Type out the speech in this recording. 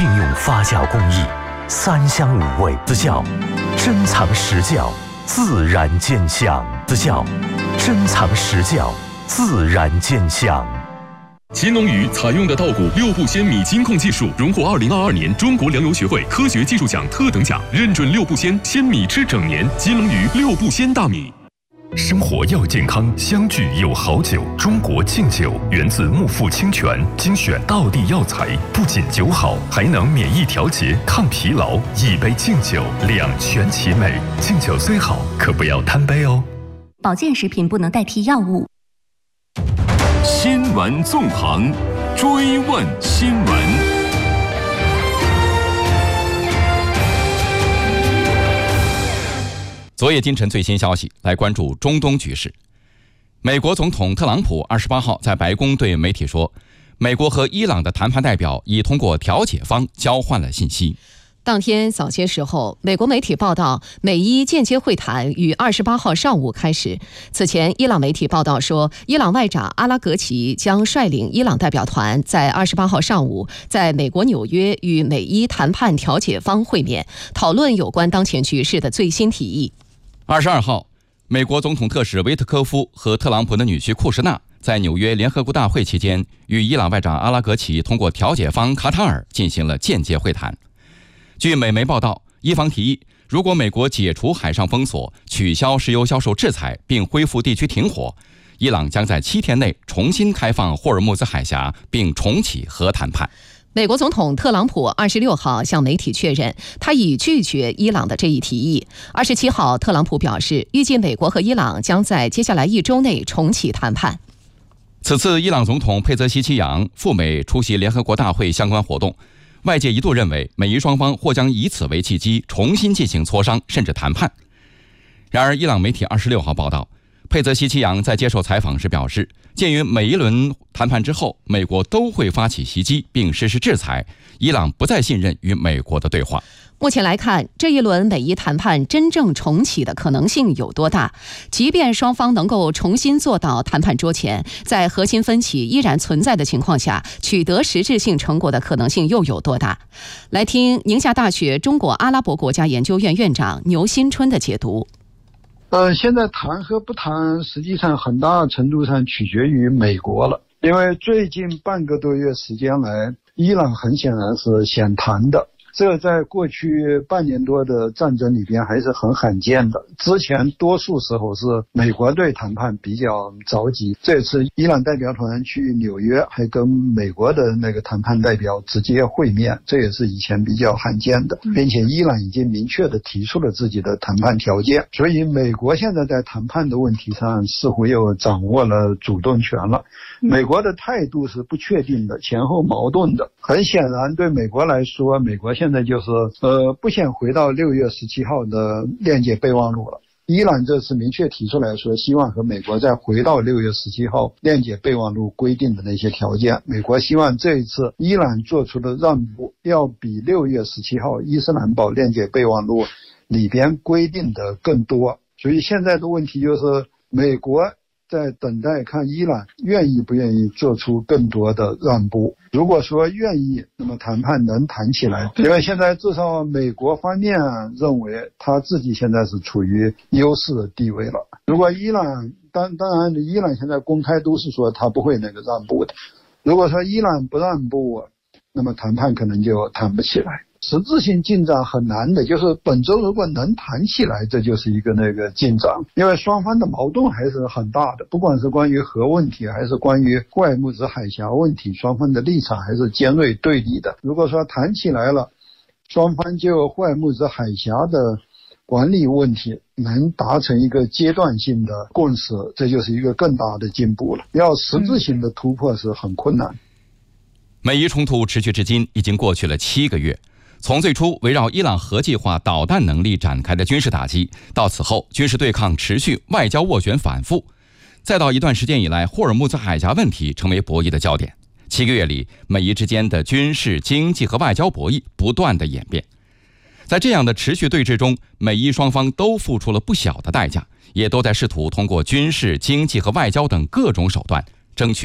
并用发酵工艺，3香5味之酵，珍藏实酵，自然见香之酵，珍藏实酵，自然见香。 金龙鱼采用的稻谷6步鲜米金控技术，荣获2022年中国粮油学会科学技术奖特等奖，认准6步鲜，鲜米吃整年。金龙鱼6步鲜大米。 生活要健康，相聚有好酒。中国敬酒源自木富清泉，精选道地药材，不仅酒好，还能免疫调节、抗疲劳。一杯敬酒，两全其美。敬酒虽好，可不要贪杯哦。 保健食品不能代替药物。 新闻纵横，追问新闻。 昨夜今晨最新消息，来关注中东局势。美国总统特朗普28号在白宫对媒体说，美国和伊朗的谈判代表已通过调解方交换了信息。 当天早些时候，美国媒体报道，美伊间接会谈于28号上午开始。此前，伊朗媒体报道说，伊朗外长阿拉格齐将率领伊朗代表团在28号上午在美国纽约与美伊谈判调解方会面，讨论有关当前局势的最新提议。 22号，美国总统特使维特科夫和特朗普的女婿库什纳在纽约联合国大会期间，与伊朗外长阿拉格齐通过调解方卡塔尔进行了间接会谈。据美媒报道，伊方提议，如果美国解除海上封锁、取消石油销售制裁并恢复地区停火，伊朗将在7天内重新开放霍尔木兹海峡，并重启核谈判。 美国总统特朗普26号向媒体确认，他已拒绝伊朗的这一提议。27号，特朗普表示，预计美国和伊朗将在接下来1周内重启谈判。 此次伊朗总统佩泽希奇扬赴美出席联合国大会相关活动，外界一度认为美伊双方或将以此为契机重新进行磋商甚至谈判。然而，伊朗媒体26号报道，佩泽希奇扬在接受采访时表示，鉴于每一轮谈判之后美国都会发起袭击并实施制裁，伊朗不再信任与美国的对话。 目前来看，这一轮美伊谈判真正重启的可能性有多大？即便双方能够重新坐到谈判桌前，在核心分歧依然存在的情况下，取得实质性成果的可能性又有多大？来听宁夏大学中国阿拉伯国家研究院院长牛新春的解读。 现在谈和不谈，实际上很大程度上取决于美国了，因为最近半个多月时间来，伊朗很显然是想谈的。这在过去半年多的战争里边还是很罕见的。之前多数时候是美国对谈判比较着急，这次伊朗代表团去纽约还跟美国的那个谈判代表直接会面，这也是以前比较罕见的，并且伊朗已经明确的提出了自己的谈判条件，所以美国现在在谈判的问题上似乎又掌握了主动权了。美国的态度是不确定的，前后矛盾的。很显然，对美国来说，美国现在就是不想回到6月17号的链接备忘录了。伊朗这次明确提出来说，希望和美国再回到6月17号链接备忘录规定的那些条件。美国希望这一次伊朗做出的让步要比6月17号伊斯兰堡链接备忘录里边规定的更多。所以现在的问题就是美国在等待看伊朗愿意不愿意做出更多的让步。如果说愿意，那么谈判能谈起来，因为现在至少美国方面认为他自己现在是处于优势的地位了。如果伊朗当然伊朗现在公开都是说他不会那个让步的，如果说伊朗不让步，那么谈判可能就谈不起来。实质性进展很难的，就是本周如果能谈起来，这就是一个那个进展，因为双方的矛盾还是很大的，不管是关于核问题还是关于霍尔木兹海峡问题，双方的立场还是尖锐对立的。如果说谈起来了，双方就霍尔木兹海峡的管理问题能达成一个阶段性的共识，这就是一个更大的进步了。要实质性的突破是很困难。 美伊冲突持续至今已经过去了7个月。从最初围绕伊朗核计划导弹能力展开的军事打击，到此后军事对抗持续，外交斡旋反复，再到一段时间以来霍尔木兹海峡问题成为博弈的焦点。7个月里，美伊之间的军事、经济和外交博弈不断的演变。在这样的持续对峙中，美伊双方都付出了不小的代价，也都在试图通过军事、经济和外交等各种手段争取